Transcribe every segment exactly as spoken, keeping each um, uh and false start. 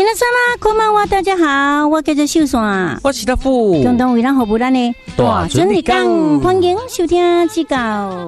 皆様こんばんは，大家好，我叫做秀山， 我是大富， 共同为咱服务咱的大准日讲，欢迎收听指教。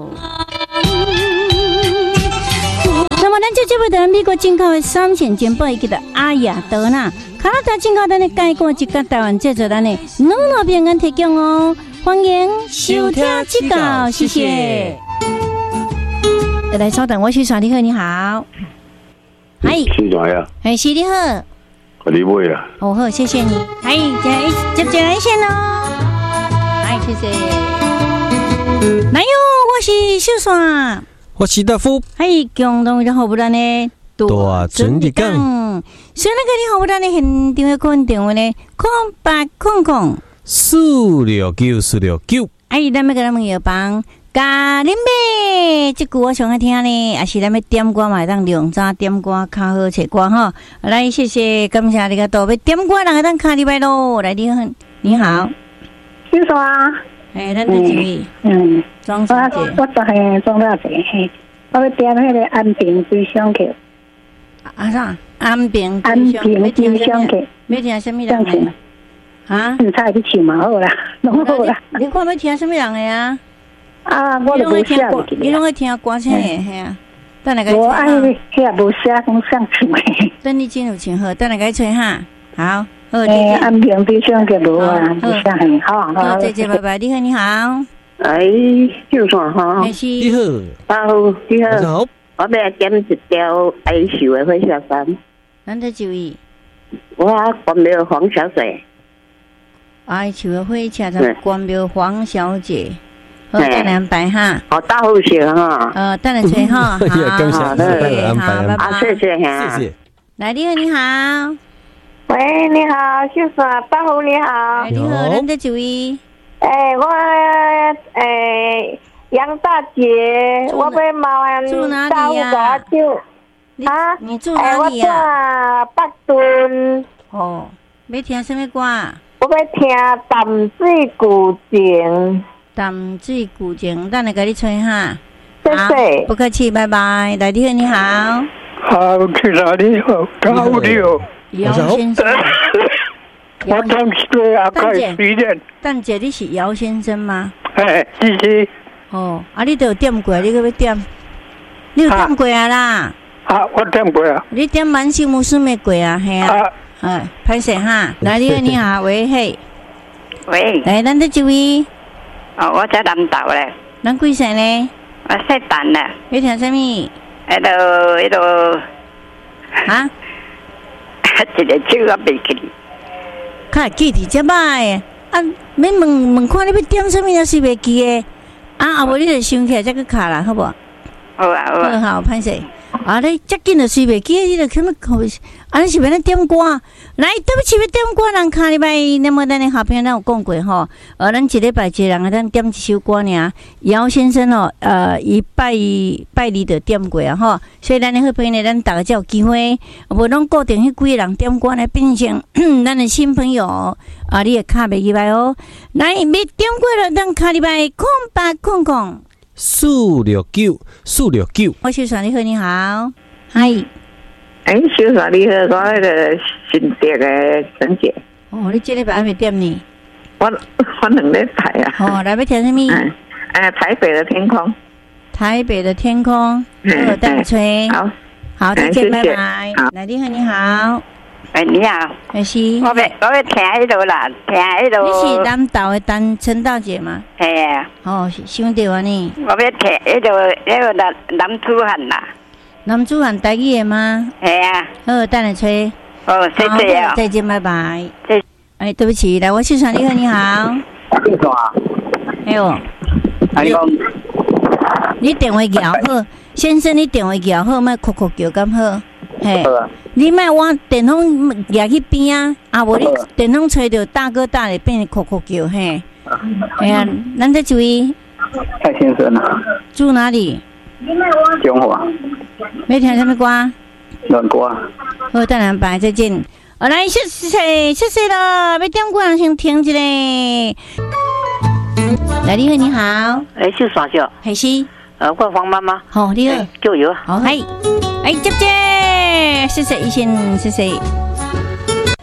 那么，咱这节目的美国进口的三线节目，伊叫做阿雅德纳，加拿大进口咱的介绍一个台湾制作咱的两路平安提供哦，欢迎收听指教，谢谢。来，稍等，我去耍你好，你好。嗨， 是怎样？ 哎，是你好。 你妹啊！ 哦好，谢谢你。哎，接接来线喽。哎，谢谢。来哟，我是秀爽， 我是大富。 哎，共同的服务咱的大准日讲。 所以那个你服务咱的现场的空电话呢，空八空空四六九四六九。 哎，咱们给咱们有帮。咖喱妹，这句我上爱听呢，也是咱们点歌嘛，当两早点歌较好找歌哈。来，谢谢，感谢你个多要点歌，人个当卡礼拜咯。来，你好，你好， 秀爽啊， 哎，咱第几位？ 嗯， 庄小姐， 我我嘿庄小姐，嘿，我要点迄个安平追想曲。 啊啥？安平安平追想曲， 要听什么人的？啊？ 你猜去唱嘛好啦，拢好啦。 你看要听什么人的啊？ 啊，我都无写过。 你拢会听歌星的，嘿啊。等下个我爱迄也无写讲上唱的。 等你真有唱好，等下个吹哈。好，好。 诶，安平追想曲无啊，无写很好好。 好，再见，拜拜。你好，你好。 哎，秀爽哈。 你好。 大夫，你好。 你好。 我要点一条哀愁的火车山。 咱在注意。 我关庙黄小姐。 哀愁的火车站，关庙黄小姐。好，等下安排哈。 好，大户学哈。 呃，等下吹哈。好， 谢谢，好， 拜拜。谢谢哈。 谢谢。 来，你好，你好。 喂，你好，秀爽，大户你好。 你好，咱在注意。 诶，我诶杨大姐，我要麻烦大户把酒。啊， 你住哪里呀？我住北屯。 哦，要听什么歌？ 我要听淡水古井。 淡水古井，等下给你吹哈。 谢谢， 不客气，拜拜。来，你好，你好。 好，去哪里好？高六。 姚先生。 我当时阿开水电。 蛋姐，你是姚先生吗？ 哎，是是。 哦，啊，你都有点过，你可要点？你有点过啊啦？ 啊，我点过啊。 你点满心无事没过啊？嘿啊。哎，拍摄哈。来，你好，你好，喂嘿。 喂。 来，咱这几位。 哦，我在南投咧。 咱几岁呢？ 我细蛋啦。 要听什么？ 迄度迄度。 啊？ 一个手我袂记。 较记伫遮歹诶，啊，免问问看你要点什么，也是袂记诶。啊，啊无你就想起来再去卡啦，好无？ 好啊，好啊。 好，歹势。啊，你遮紧就随袂记，你就去么考？啊，你是要咱点歌？来，对不起，要点歌，人下礼拜那么咱的好朋友咱有讲过吼，呃，咱一礼拜一个人啊，咱点一首歌尔。姚先生哦，呃，伊拜拜二就点过啊吼，所以咱的好朋友呢，咱大家才有机会，无拢固定迄几个人点歌呢，变成咱的新朋友啊，你也卡袂入来哦。来，要点歌了，咱下礼拜空八空空。 四六九四六九， 我秀爽，你好，你好，嗨， 哎，秀爽你好，我那个新店的陈姐。 哦，你这礼拜还没点呢？ 我我两礼拜啊。 哦，来要听什么？ 哎，台北的天空。 台北的天空，我等吹。 好， 好，再见，拜拜。来，你好，你好。 哎，你好。 也是。 我要我要听迄度啦，听迄度。 你是南投的陈陈大姐吗？ 系啊。 哦，想到啊你。 我要听迄度迄个南南珠汉啦。 南珠汉台语的吗？ 系啊。 好，等下吹。 哦，谢谢啊。 再见，拜拜。 谢。 哎，对不起，来，我秀爽，你好，你好。 你好啊。 哎呦。 你讲。 你电话摇好，先生，你电话摇好，莫哭哭叫咁好。嘿。你莫往电筒举去边啊！啊，无你电筒吹到大哥大咧，变哭哭叫嘿。哎呀，咱这注意。 蔡先生啊。 住哪里？ 中华。 要听什么歌？ 乱歌。 好，等下拜，再见。好，来，谢谢，谢谢了。要点歌，先听一下。来，你好，你好。 哎，秀爽秀。 还是？ 呃，我黄妈妈。 好，你好。 就有。 好，嗨。哎，接接，谢谢医生，谢谢。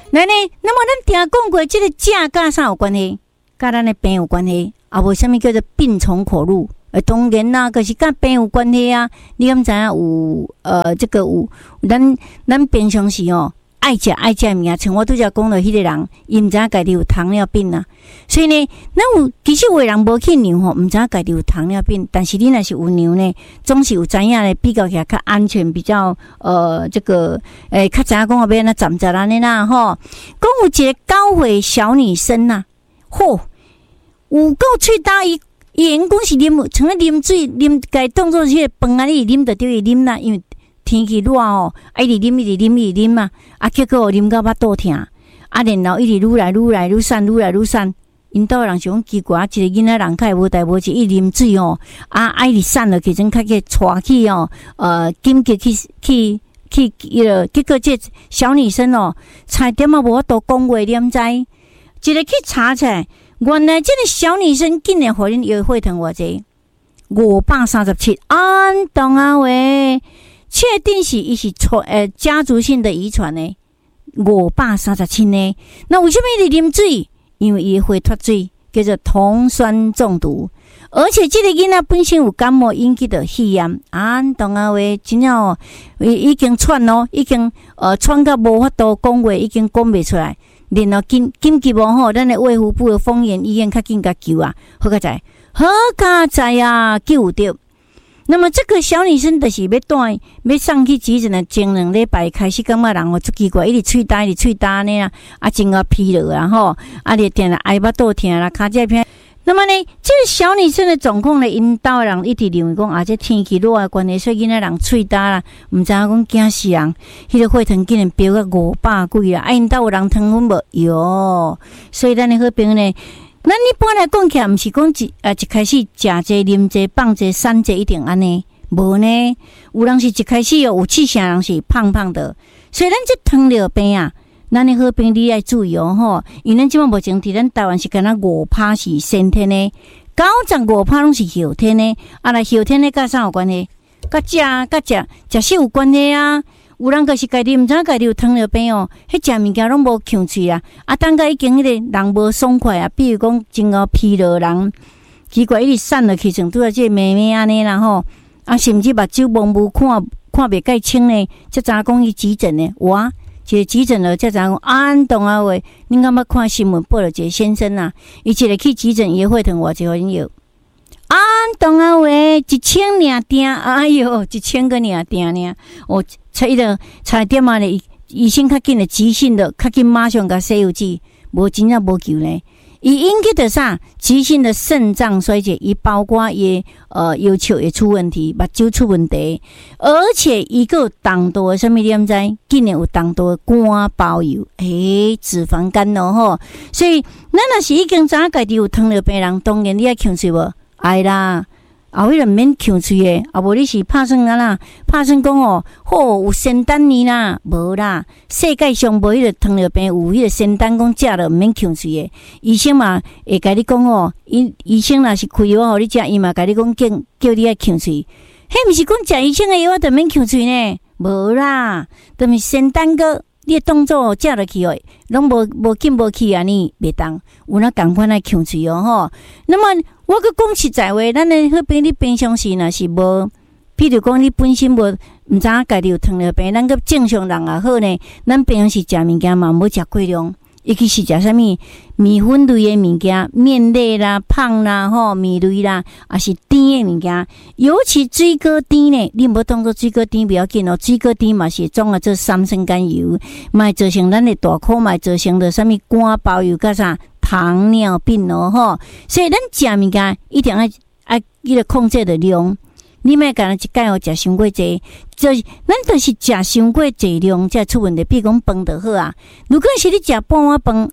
那呢，那么咱听讲过，这个钾甲啥有关系？甲咱的病有关系，啊，无啥物叫做病从口入。呃，当然啦，可是甲病有关系啊。你敢知影有呃，这个有咱咱平常时哦，爱食爱食物啊，像我拄则讲到迄个人，伊毋知影家己有糖尿病啊。所以呢，咱有其实有的人无去量吼，毋知影家己有糖尿病，但是你若是有量呢，总是有知影咧，比较起来较安全，比较呃这个诶，较知影讲要安怎站着安尼啦吼。讲有一个九岁小女生呐、啊，吼，有够喙焦伊。伊因讲是啉，像咧啉水，啉该当做迄个饭啊，你啉着对伊啉啦，因为天气热哦，啊一直啉一直啉一直啉嘛，啊结果啉到巴肚疼，啊然后一直愈来愈来愈散，愈来愈散。因兜人是讲奇怪，一个囝仔人较无代无志，一啉水哦，啊啊一直散落去，阵较去带去哦，呃紧急去去去迄个，结果这小女生哦，差点啊无法度讲话，念知，一个去查起来。原来这个小女生竟然互恁约会疼偌济，五百三十七，安东啊喂，确定是伊是传呃家族性的遗传呢，五百三十七呢。那为什么伊啉水？因为伊会脱水，叫做酮酸中毒。而且这个囡仔本身有感冒引起的肺炎，安东啊喂，真正哦，已已经喘咯，已经呃喘到无法度讲话，已经讲袂出来。然后紧紧急无吼，咱的卫福部的丰原医院较紧甲救啊，好佳在，好佳在啊，救着。那么这个小女生就是要带要送去急诊的前两礼拜开始，感觉人哦足奇怪，一直喙焦，一直喙焦呢啊，啊真个疲劳啊吼，啊就定了挨巴肚疼啦，骹脚偏。那么呢，这个小女生的状况呢，因兜人一直认为讲啊，这天气热的关系，所以囡仔人喙焦啦，毋知影讲惊死人，迄、那个血糖竟然飙到五百几啦！啊，因兜有人糖分无哟，所以咱的好朋友呢，咱一般来讲起来，毋是讲一啊一开始食济、啉济、放济、散济一定安尼，无呢，有人是一开始哦有气性人是胖胖的，所以咱这糖尿病啊。咱的好朋友你爱注意哦吼，因为咱即马目前伫咱台湾是敢若五趴是先天的，九十五趴拢是后天的。啊，来后天的甲啥有关系？甲食甲食食食有关系啊。有人就是家己毋知影家己有糖尿病哦，迄食物件拢无呛喙啊。啊，等甲已经迄个人无爽快啊，比如讲真个疲劳人，奇怪一直散落去，像拄啊即个妹妹安尼啦吼，啊甚至目睭模糊看看袂介清呢，才知影讲伊急诊呢，哇！一个急诊了，才知影讲安东啊喂，恁敢捌看新闻报了一个先生啊，伊一个去急诊约会疼偌济互恁药，安东啊喂，一千两订，哎哟，一千个两订呢，哦，差一个差点啊咧，医生较紧的急性的，较紧马上甲西药剂，无真正无救呢。伊引起的啥？急性的肾脏衰竭，伊包括伊呃腰球也出问题，目睭出问题，而且伊个有重度的什么点知？竟然有重度的肝包油，诶，脂肪肝咯吼。所以咱若是已经知影家己有糖尿病人，当然你爱呛喙无？爱啦。后迄个毋免呛喙诶，啊无你是拍算啊啦，拍算讲哦，吼有仙丹呢啦，无啦，世界上无迄个糖尿病有迄个仙丹讲食了毋免呛喙诶，医生嘛会甲你讲哦，医医生若是开药互你食，伊嘛甲你讲叫叫你爱呛喙，迄毋是讲食医生诶药就免呛喙呢，无啦，都是仙丹个。你的动作食落去哦，拢无无紧无气安尼袂当，有那共款来呛喙哦吼。那么我佮讲实在话，咱的好朋友你平常时若是无，譬如讲你本身无毋知影家己有糖尿病，咱佮正常人也好呢。咱平常时食物件嘛，无食过量，尤其是食啥物米粉类的物件，面类啦、胖啦、吼米类啦，也是甜的物件。尤其水果甜呢，你无当作水果甜不要紧哦，水果甜嘛是总啊做三酸甘油，嘛造成咱的大口，嘛造成的啥物肝包油甲啥糖尿病哦吼。所以咱食物件一定要爱迄个控制的量。你莫干那一盖哦，食伤过济，就是咱就是食伤过济量才出问题。比如讲饭就好啊，如果是你食半碗饭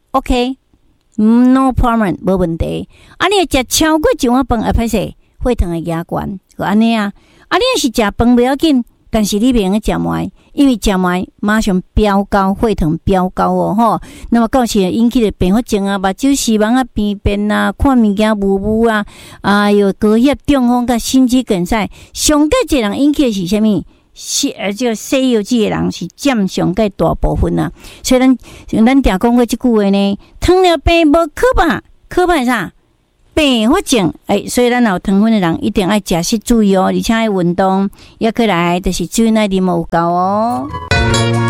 ，OK，no problem， 无问题。啊，你食超过一碗饭，会歹势，血糖会压悬，就安尼啊。啊，你若是食饭不要紧，但是你袂用去食糜，因为食糜马上飙高，血糖飙高哦吼。那么到时引起的并发症啊，目睭视网啊变变啊，看物件模糊啊，啊有高血中风甲心肌梗塞，上个一人引起的是啥物？ 西呃，这个西游记的人是占上个大部分啊。所以咱咱常讲过这句话呢，糖尿病无可怕，可怕啥？并发症，哎，所以咱有糖分的人一定要食食注意哦，而且要运动，也可来就是水奶啉有够哦。